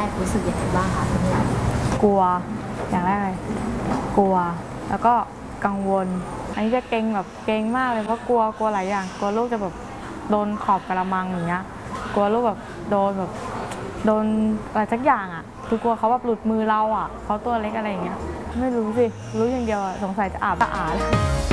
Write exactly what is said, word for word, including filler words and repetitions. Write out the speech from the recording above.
กรู้สึกยังไงบ้างคะน้องหลังกลัวอย่างแรกเลยกลัวแล้วก็กังวลอันนี้จะเกรงแบบเกรงมากเลยเพราะกลัวกลัวหลายอย่างกลัวลูกจะแบบโดนขอบกระมังอย่างเงี้ยกลัวลูกแบบโดนแบบโดนอะไรสักอย่างอ่ะคือกลัวเขาแบบหลุดมือเราอ่ะเขาตัวเล็กอะไรอย่างเงี้ยไม่รู้สิรู้อย่างเดียวสงสัยจะอาบสะอาด